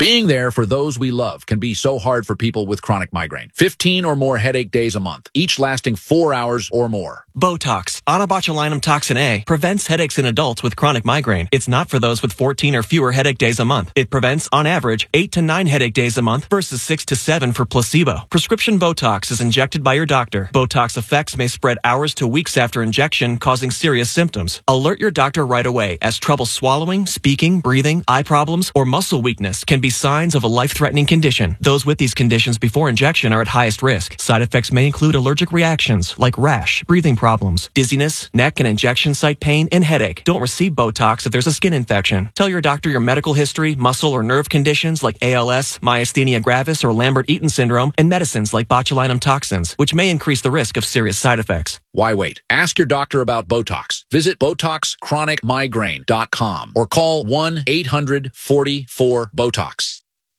Being there for those we love can be so hard for people with chronic migraine. 15 or more headache days a month, each lasting 4 hours or more. Botox, onabotulinum toxin A, prevents headaches in adults with chronic migraine. It's not for those with 14 or fewer headache days a month. It prevents, on average, 8 to 9 headache days a month versus 6 to 7 for placebo. Prescription Botox is injected by your doctor. Botox effects may spread hours to weeks after injection, causing serious symptoms. Alert your doctor right away, as trouble swallowing, speaking, breathing, eye problems, or muscle weakness can be signs of a life-threatening condition. Those with these conditions before injection are at highest risk. Side effects may include allergic reactions like rash, breathing problems, dizziness, neck and injection site pain, and headache. Don't receive Botox if there's a skin infection. Tell your doctor your medical history, muscle or nerve conditions like ALS, myasthenia gravis, or Lambert-Eaton syndrome, and medicines like botulinum toxins, which may increase the risk of serious side effects. Why wait? Ask your doctor about Botox. Visit BotoxChronicMigraine.com or call 1-800-44-BOTOX.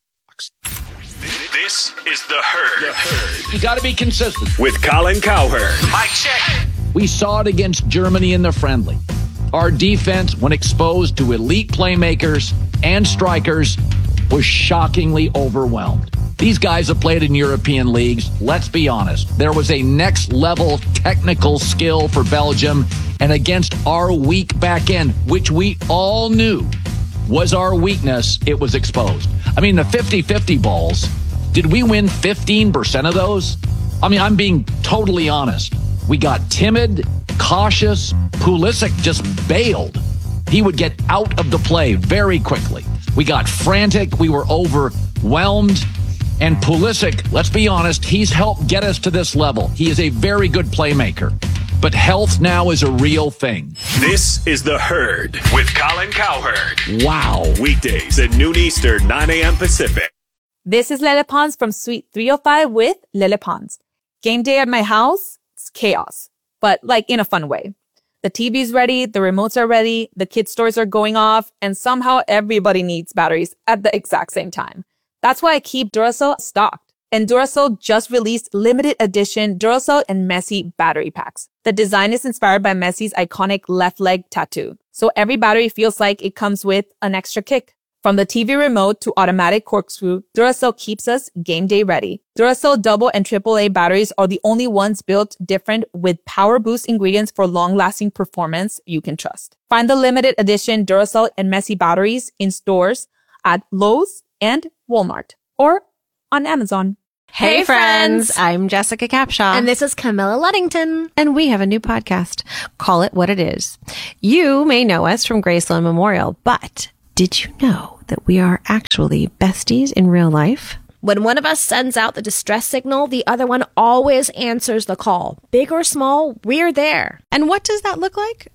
This is The Herd. You got to be consistent. With Colin Cowherd. Mic check. We saw it against Germany in the friendly. Our defense, when exposed to elite playmakers and strikers, was shockingly overwhelmed. These guys have played in European leagues. Let's be honest. There was a next-level technical skill for Belgium, and against our weak back end, which we all knew was our weakness, it was exposed. I mean, the 50-50 balls, did we win 15% of those? I mean, I'm being totally honest. We got timid, cautious. Pulisic just bailed. He would get out of the play very quickly. We got frantic. We were overwhelmed. And Pulisic, let's be honest, he's helped get us to this level. He is a very good playmaker. But health now is a real thing. This is The Herd with Colin Cowherd. Wow. Weekdays at noon Eastern, 9 a.m. Pacific. This is Lele Pons from Suite 305 with Lele Pons. Game day at my house, it's chaos, but like in a fun way. The TV's ready, the remotes are ready, the kids' toys are going off, and somehow everybody needs batteries at the exact same time. That's why I keep Duracell stocked. And Duracell just released limited edition Duracell and Messi battery packs. The design is inspired by Messi's iconic left leg tattoo. So every battery feels like it comes with an extra kick. From the TV remote to automatic corkscrew, Duracell keeps us game day ready. Duracell double and AAA batteries are the only ones built different with power boost ingredients for long-lasting performance you can trust. Find the limited edition Duracell and Messi batteries in stores at Lowe's and Walmart or on Amazon. Hey friends, I'm Jessica Capshaw. And this is Camilla Luddington. And we have a new podcast, Call It What It Is. You may know us from Graceland Memorial, but did you know that we are actually besties in real life? When one of us sends out the distress signal, the other one always answers the call. Big or small, we're there. And what does that look like?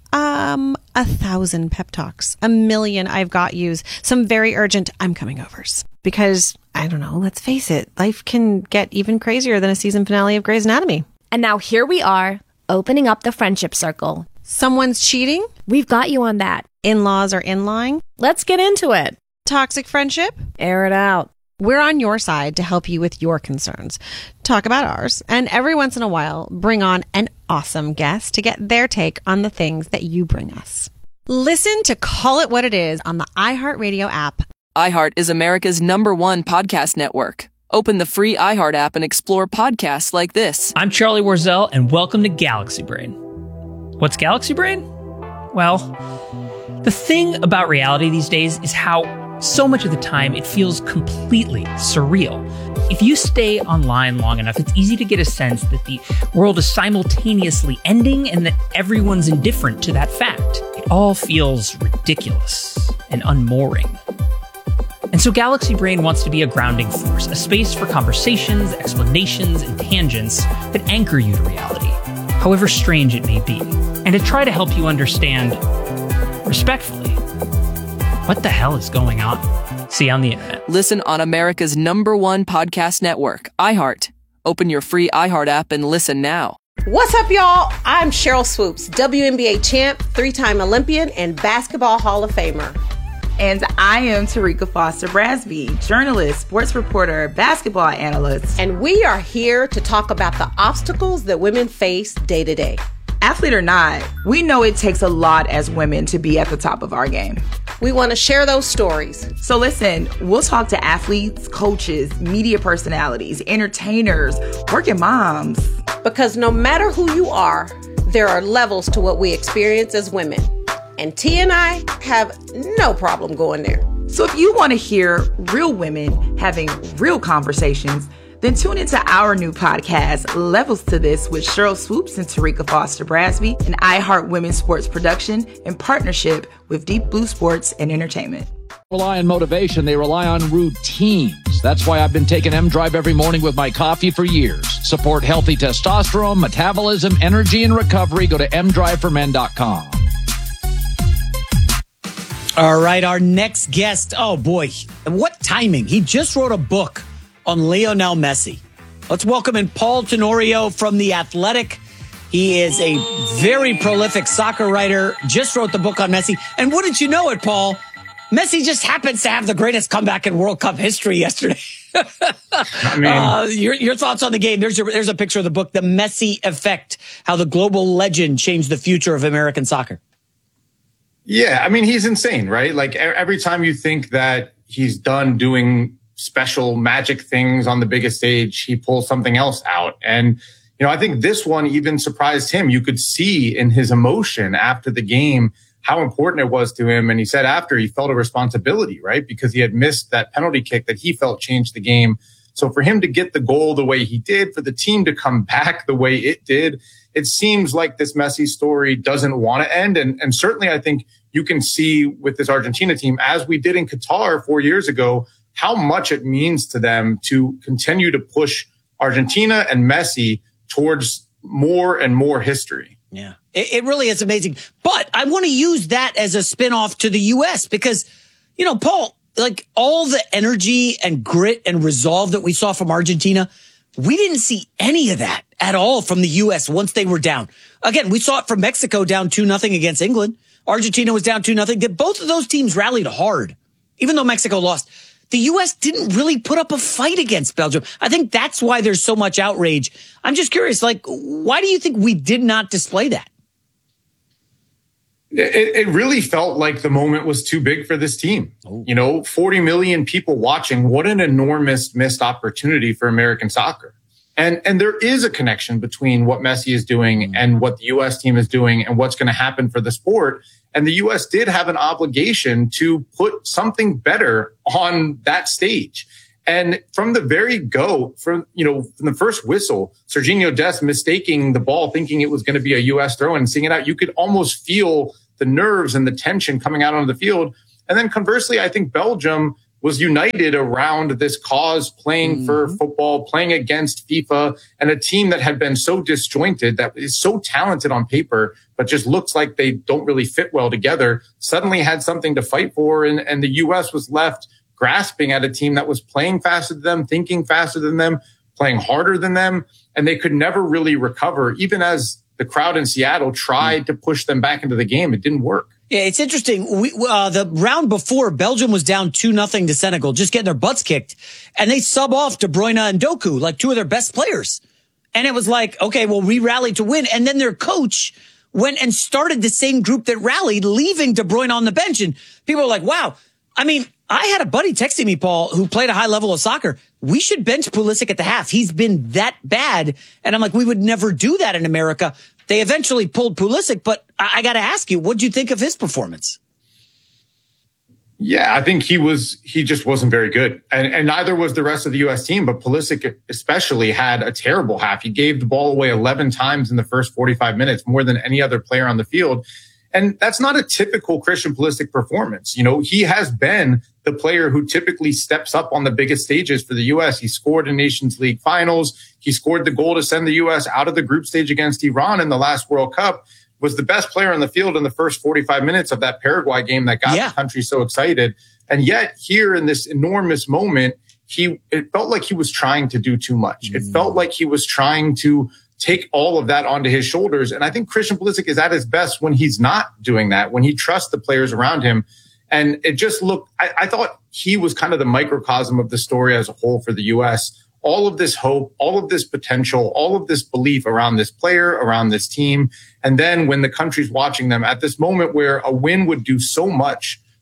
1,000 pep talks, 1,000,000 I've got yous, some very urgent I'm coming overs. Because, I don't know, let's face it, life can get even crazier than a season finale of Grey's Anatomy. And now here we are, opening up the friendship circle. Someone's cheating? We've got you on that. In-laws are in-lying? Let's get into it. Toxic friendship? Air it out. We're on your side to help you with your concerns. Talk about ours, and every once in a while, bring on an awesome guest to get their take on the things that you bring us. Listen to Call It What It Is on the iHeartRadio app. iHeart is America's #1 podcast network. Open the free iHeart app and explore podcasts like this. I'm Charlie Warzel, and welcome to Galaxy Brain. What's Galaxy Brain? Well, the thing about reality these days is how so much of the time it feels completely surreal. If you stay online long enough, it's easy to get a sense that the world is simultaneously ending and that everyone's indifferent to that fact. It all feels ridiculous and unmooring. And so Galaxy Brain wants to be a grounding force, a space for conversations, explanations, and tangents that anchor you to reality, however strange it may be, and to try to help you understand, respectfully, what the hell is going on? See you on the internet. Listen on America's #1 podcast network, iHeart. Open your free iHeart app and listen now. What's up, y'all? I'm Cheryl Swoops, WNBA champ, 3-time Olympian, and Basketball Hall of Famer. And I am Tarika Foster Brasby, journalist, sports reporter, basketball analyst. And we are here to talk about the obstacles that women face day to day. Athlete or not, we know it takes a lot as women to be at the top of our game. We want to share those stories. So listen, we'll talk to athletes, coaches, media personalities, entertainers, working moms. Because no matter who you are, there are levels to what we experience as women. And T and I have no problem going there. So if you want to hear real women having real conversations, then tune into our new podcast, Levels to This, with Cheryl Swoops and Tarika Foster Brasby, an iHeart Women's Sports production in partnership with Deep Blue Sports and Entertainment. Rely on motivation, they rely on routines. That's why I've been taking M-Drive every morning with my coffee for years. Support healthy testosterone, metabolism, energy, and recovery. Go to mdriveformen.com. All right, our next guest. Oh, boy. What timing. He just wrote a book on Lionel Messi. Let's welcome in Paul Tenorio from The Athletic. He is a very prolific soccer writer, just wrote the book on Messi. And wouldn't you know it, Paul? Messi just happens to have the greatest comeback in World Cup history yesterday. Your thoughts on the game. There's a picture of the book, The Messi Effect, how the global legend changed the future of American soccer. Yeah, I mean, he's insane, right? Like every time you think that he's done doing special magic things on the biggest stage, he pulls something else out. And, you know, I think this one even surprised him. You could see in his emotion after the game how important it was to him. And he said after he felt a responsibility, right? Because he had missed that penalty kick that he felt changed the game. So for him to get the goal the way he did, for the team to come back the way it did, it seems like this Messi story doesn't want to end. And certainly I think you can see with this Argentina team, as we did in Qatar 4 years ago, how much it means to them to continue to push Argentina and Messi towards more and more history. Yeah, it really is amazing. But I want to use that as a spinoff to the U.S. because, you know, Paul, like all the energy and grit and resolve that we saw from Argentina, we didn't see any of that at all from the U.S. once they were down. Again, we saw it from Mexico down 2-0 against England. Argentina was down 2-0. Both of those teams rallied hard, even though Mexico lost. The U.S. didn't really put up a fight against Belgium. I think that's why there's so much outrage. I'm just curious, like, why do you think we did not display that? It really felt like the moment was too big for this team. Oh. You know, 40 million people watching. What an enormous missed opportunity for American soccer. And there is a connection between what Messi is doing and what the U.S. team is doing and what's going to happen for the sport. And the U.S. did have an obligation to put something better on that stage. And from the very go, from the first whistle, Sergiño Dest mistaking the ball, thinking it was going to be a U.S. throw and seeing it out, you could almost feel the nerves and the tension coming out onto the field. And then conversely, I think Belgium was united around this cause, playing for football, playing against FIFA, and a team that had been so disjointed, that is so talented on paper, but just looks like they don't really fit well together, suddenly had something to fight for. And the U.S. was left grasping at a team that was playing faster than them, thinking faster than them, playing harder than them, and they could never really recover. Even as the crowd in Seattle tried to push them back into the game, it didn't work. Yeah, it's interesting. The round before, Belgium was down 2-0 to Senegal, just getting their butts kicked. And they sub off De Bruyne and Doku, like two of their best players. And it was like, okay, well, we rallied to win. And then their coach went and started the same group that rallied, leaving De Bruyne on the bench. And people were like, wow. I mean, I had a buddy texting me, Paul, who played a high level of soccer. We should bench Pulisic at the half. He's been that bad. And I'm like, we would never do that in America. They eventually pulled Pulisic, but I got to ask you, what'd you think of his performance? Yeah, I think he just wasn't very good. And neither was the rest of the U.S. team, but Pulisic especially had a terrible half. He gave the ball away 11 times in the first 45 minutes, more than any other player on the field. And that's not a typical Christian Pulisic performance. You know, he has been the player who typically steps up on the biggest stages for the U.S. He scored in Nations League finals. He scored the goal to send the U.S. out of the group stage against Iran in the last World Cup, was the best player on the field in the first 45 minutes of that Paraguay game that got the country so excited. And yet here in this enormous moment, it felt like he was trying to do too much. It felt like he was trying to take all of that onto his shoulders. And I think Christian Pulisic is at his best when he's not doing that, when he trusts the players around him. And it just looked, I thought he was kind of the microcosm of the story as a whole for the U.S. All of this hope, all of this potential, all of this belief around this player, around this team. And then when the country's watching them at this moment where a win would do so much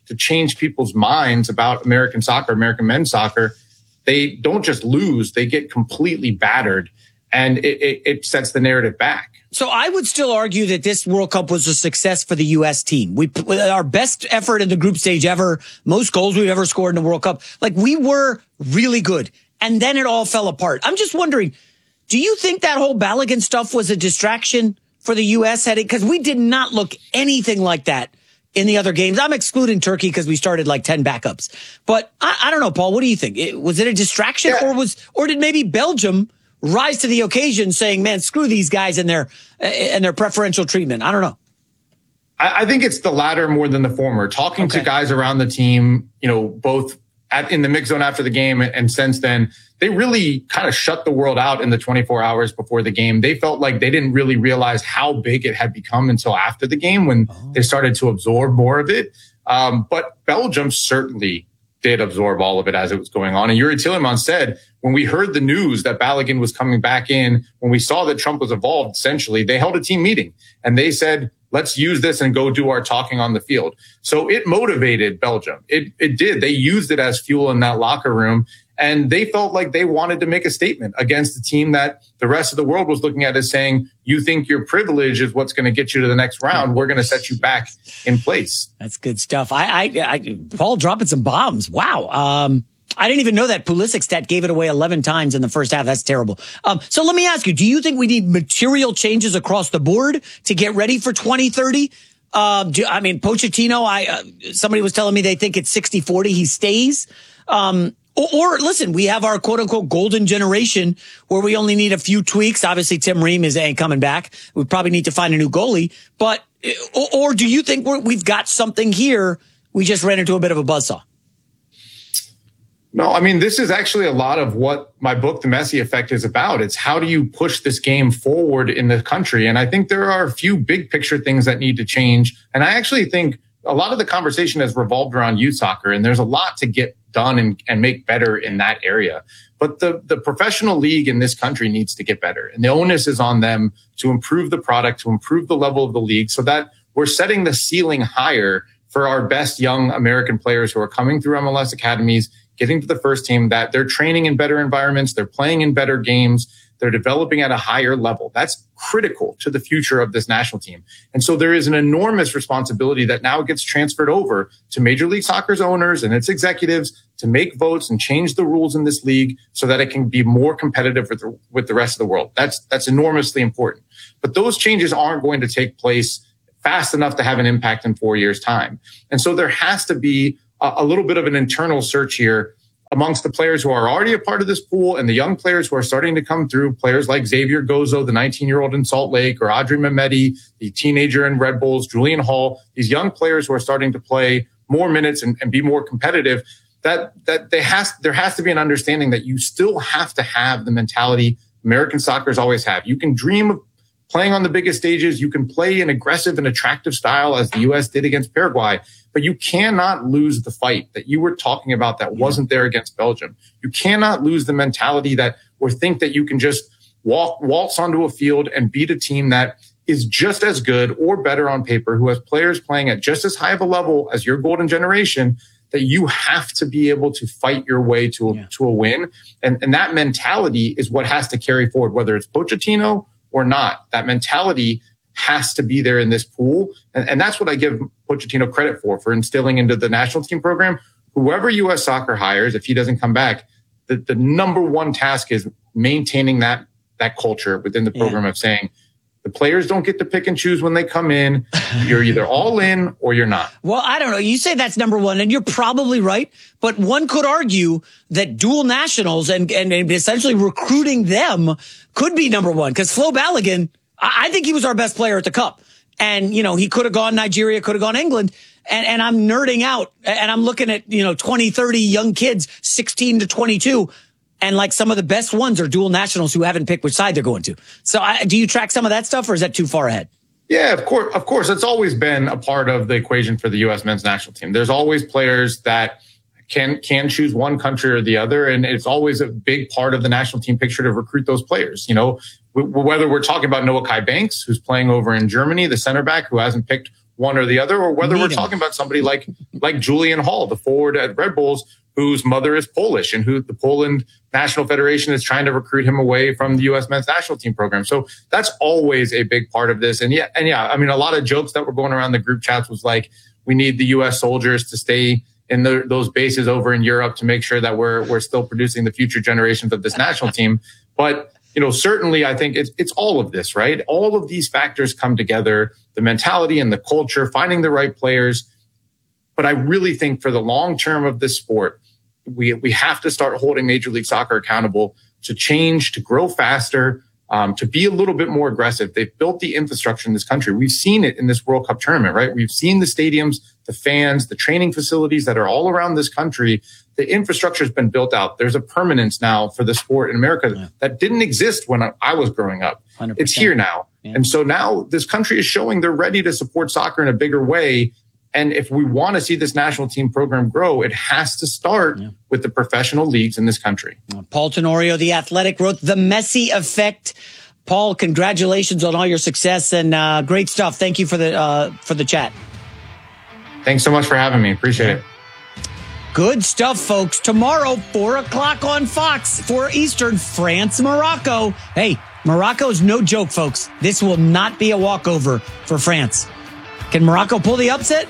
to change people's minds about American soccer, American men's soccer, they don't just lose, they get completely battered, and it sets the narrative back. So I would still argue that this World Cup was a success for the U.S. team. We put our best effort in the group stage ever, most goals we've ever scored in the World Cup. Like, we were really good. And then it all fell apart. I'm just wondering, do you think that whole Balogun stuff was a distraction for the U.S. heading? Because we did not look anything like that in the other games. I'm excluding Turkey because we started like 10 backups. But I don't know, Paul, what do you think? Was it a distraction, or did maybe Belgium rise to the occasion saying, man, screw these guys and their preferential treatment? I don't know. I think it's the latter more than the former. Talking to guys around the team, both in the mix zone after the game and since then, they really kind of shut the world out in the 24 hours before the game. They felt like they didn't really realize how big it had become until after the game when they started to absorb more of it. But Belgium certainly did absorb all of it as it was going on. And Yuri Tielemans said, when we heard the news that Balogun was coming back in, when we saw that Trump was involved, essentially, they held a team meeting and they said, let's use this and go do our talking on the field. So it motivated Belgium. It did. They used it as fuel in that locker room. And they felt like they wanted to make a statement against the team that the rest of the world was looking at as saying, you think your privilege is what's going to get you to the next round. We're going to set you back in place. That's good stuff. Paul dropping some bombs. Wow. I didn't even know that Pulisic stat gave it away 11 times in the first half. That's terrible. So let me ask you, do you think we need material changes across the board to get ready for 2030? Pochettino, somebody was telling me they think it's 60-40. He stays. Or listen, we have our quote unquote golden generation where we only need a few tweaks. Obviously, Tim Ream ain't coming back. We probably need to find a new goalie. But, or do you think we've got something here? We just ran into a bit of a buzzsaw. No, I mean, this is actually a lot of what my book, The Messi Effect, is about. It's how do you push this game forward in the country? And I think there are a few big picture things that need to change. And I actually think a lot of the conversation has revolved around youth soccer, and there's a lot to get done and make better in that area. But the professional league in this country needs to get better. And the onus is on them to improve the product, to improve the level of the league so that we're setting the ceiling higher for our best young American players who are coming through MLS academies, getting to the first team, that they're training in better environments, they're playing in better games, they're developing at a higher level. That's critical to the future of this national team. And so there is an enormous responsibility that now gets transferred over to Major League Soccer's owners and its executives to make votes and change the rules in this league so that it can be more competitive with the rest of the world. That's enormously important. But those changes aren't going to take place fast enough to have an impact in 4 years' time. And so there has to be a little bit of an internal search here amongst the players who are already a part of this pool and the young players who are starting to come through, players like Xavier Gozo, the 19-year-old in Salt Lake, or Adri Mehmedi, the teenager in Red Bulls, Julian Hall, these young players who are starting to play more minutes and be more competitive, that there has to be an understanding that you still have to have the mentality American soccer's always have. You can dream of playing on the biggest stages. You can play an aggressive and attractive style as the U.S. did against Paraguay, but you cannot lose the fight that you were talking about that wasn't there against Belgium. You cannot lose the mentality that or think that you can just waltz onto a field and beat a team that is just as good or better on paper, who has players playing at just as high of a level as your golden generation, that you have to be able to fight your way to a win. And that mentality is what has to carry forward, whether it's Pochettino or not. That mentality has to be there in this pool. And that's what I give Pochettino credit for instilling into the national team program. Whoever U.S. Soccer hires, if he doesn't come back, the number one task is maintaining that culture within the program of saying, the players don't get to pick and choose when they come in. You're either all in or you're not. Well, I don't know. You say that's number one, and you're probably right. But one could argue that dual nationals and essentially recruiting them could be number one. Because Flo Balogun, I think he was our best player at the Cup. And, he could have gone Nigeria, could have gone England. And I'm nerding out. And I'm looking at, 20, 30 young kids, 16 to 22. And like some of the best ones are dual nationals who haven't picked which side they're going to. So do you track some of that stuff, or is that too far ahead? Yeah, of course. It's always been a part of the equation for the U.S. men's national team. There's always players that can choose one country or the other. And it's always a big part of the national team picture to recruit those players. Whether we're talking about Noah Kai Banks, who's playing over in Germany, the center back who hasn't picked one or the other, or whether we're talking about somebody like Julian Hall, the forward at Red Bulls, whose mother is Polish and who the Poland National Federation is trying to recruit him away from the U.S. men's national team program. So that's always a big part of this. And yeah, I mean, a lot of jokes that were going around the group chats was like, we need the U.S. soldiers to stay in those bases over in Europe to make sure that we're still producing the future generations of this national team. But, certainly I think it's all of this, right? All of these factors come together, the mentality and the culture, finding the right players. But I really think for the long term of this sport, we have to start holding Major League Soccer accountable to change, to grow faster, to be a little bit more aggressive. They've built the infrastructure in this country. We've seen it in this World Cup tournament, right? We've seen the stadiums, the fans, the training facilities that are all around this country. The infrastructure has been built out. There's a permanence now for the sport in America that didn't exist when I was growing up. 100%. It's here now. Yeah. And so now this country is showing they're ready to support soccer in a bigger way. And if we want to see this national team program grow, it has to start with the professional leagues in this country. Paul Tenorio, The Athletic, wrote The Messi Effect. Paul, congratulations on all your success and great stuff. Thank you for the chat. Thanks so much for having me. Appreciate it. Good stuff, folks. Tomorrow, 4:00 on Fox, 4 Eastern, France, Morocco. Hey, Morocco's no joke, folks. This will not be a walkover for France. Can Morocco pull the upset?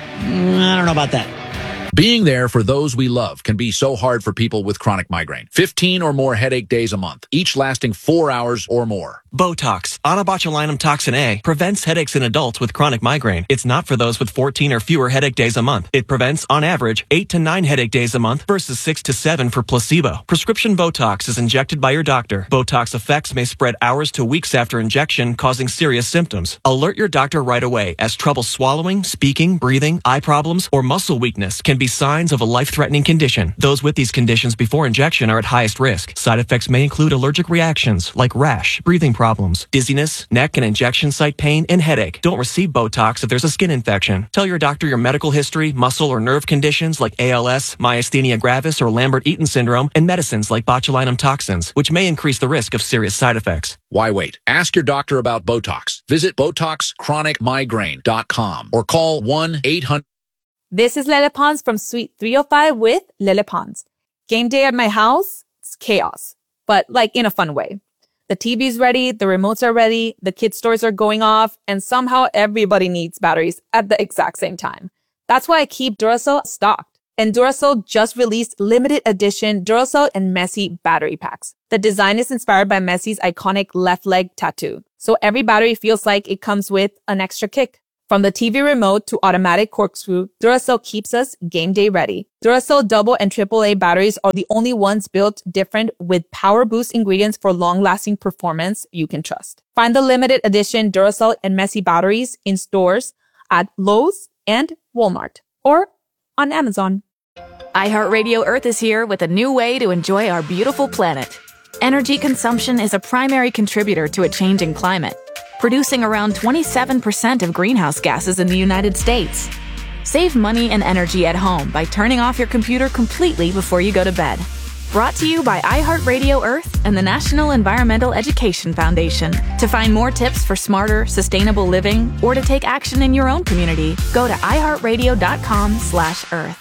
I don't know about that. Being there for those we love can be so hard for people with chronic migraine. 15 or more headache days a month, each lasting 4 hours or more. Botox, onabotulinum toxin A, prevents headaches in adults with chronic migraine. It's not for those with 14 or fewer headache days a month. It prevents, on average, 8 to 9 headache days a month versus 6 to 7 for placebo. Prescription Botox is injected by your doctor. Botox effects may spread hours to weeks after injection, causing serious symptoms. Alert your doctor right away, as trouble swallowing, speaking, breathing, eye problems, or muscle weakness can be signs of a life-threatening condition. Those with these conditions before injection are at highest risk. Side effects may include allergic reactions like rash, breathing problems, dizziness, neck and injection site pain, and headache. Don't receive Botox if there's a skin infection. Tell your doctor your medical history, muscle or nerve conditions like ALS, myasthenia gravis, or Lambert-Eaton syndrome, and medicines like botulinum toxins, which may increase the risk of serious side effects. Why wait? Ask your doctor about Botox. Visit BotoxChronicMigraine.com or call 1-800. This is Lele Pons from Suite 305 with Lele Pons. Game day at my house, it's chaos, but like in a fun way. The TV's ready, the remotes are ready, the kids' toys are going off, and somehow everybody needs batteries at the exact same time. That's why I keep Duracell stocked. And Duracell just released limited edition Duracell and Messi battery packs. The design is inspired by Messi's iconic left leg tattoo, so every battery feels like it comes with an extra kick. From the TV remote to automatic corkscrew, Duracell keeps us game day ready. Duracell double and AAA batteries are the only ones built different with power boost ingredients for long-lasting performance you can trust. Find the limited edition Duracell and Messi batteries in stores at Lowe's and Walmart or on Amazon. iHeartRadio Earth is here with a new way to enjoy our beautiful planet. Energy consumption is a primary contributor to a changing climate, producing around 27% of greenhouse gases in the United States. Save money and energy at home by turning off your computer completely before you go to bed. Brought to you by iHeartRadio Earth and the National Environmental Education Foundation. To find more tips for smarter, sustainable living or to take action in your own community, go to iHeartRadio.com/Earth.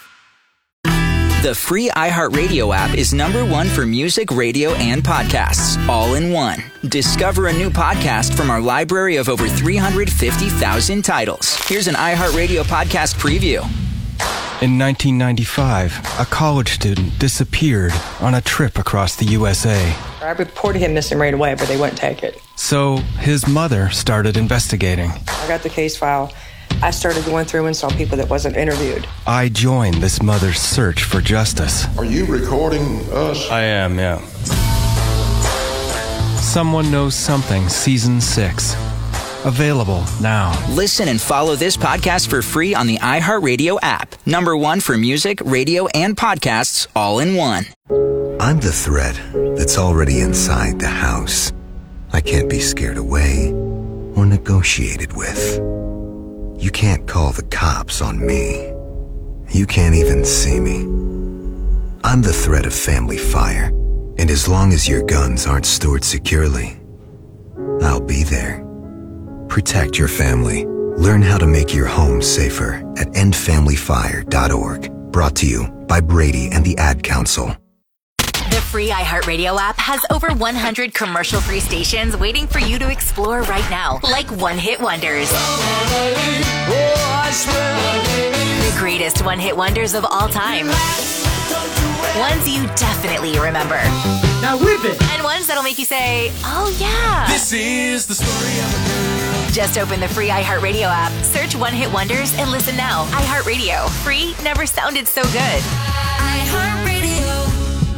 The free iHeartRadio app is #1 for music, radio, and podcasts, all in one. Discover a new podcast from our library of over 350,000 titles. Here's an iHeartRadio podcast preview. In 1995, a college student disappeared on a trip across the USA. I reported him missing right away, but they wouldn't take it. So his mother started investigating. I got the case file. I started going through and saw people that wasn't interviewed. I joined this mother's search for justice. Are you recording us? I am, yeah. Someone Knows Something, Season 6. Available now. Listen and follow this podcast for free on the iHeartRadio app. #1 for music, radio, and podcasts, all in one. I'm the threat that's already inside the house. I can't be scared away or negotiated with. You can't call the cops on me. You can't even see me. I'm the threat of family fire, and as long as your guns aren't stored securely, I'll be there. Protect your family Learn how to make your home safer at endfamilyfire.org. Brought to you by Brady and the Ad Council. The free iHeartRadio app has over 100 commercial-free stations waiting for you to explore right now, like one-hit wonders. The greatest one-hit wonders of all time. Ones you definitely remember. Now whip it! And ones that'll make you say, oh yeah. This is the story of a girl. Just open the free iHeartRadio app, search One Hit Wonders, and listen now. iHeartRadio. Free never sounded so good. iHeartRadio.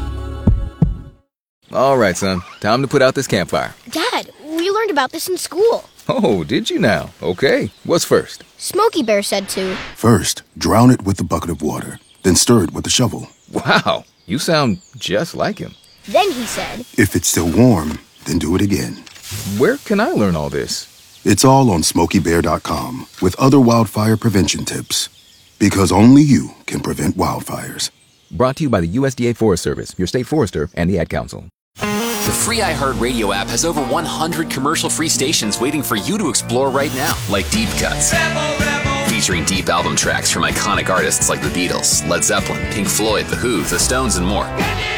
All right, son. Time to put out this campfire. Dad, we learned about this in school. Oh, did you now? Okay. What's first? Smokey Bear said to. First, drown it with a bucket of water, then stir it with a shovel. Wow, you sound just like him. Then he said, if it's still warm, then do it again. Where can I learn all this? It's all on SmokeyBear.com with other wildfire prevention tips. Because only you can prevent wildfires. Brought to you by the USDA Forest Service, your state forester, and the Ad Council. The free iHeartRadio app has over 100 commercial-free stations waiting for you to explore right now, like Deep Cuts. Featuring deep album tracks from iconic artists like the Beatles, Led Zeppelin, Pink Floyd, The Who, The Stones, and more.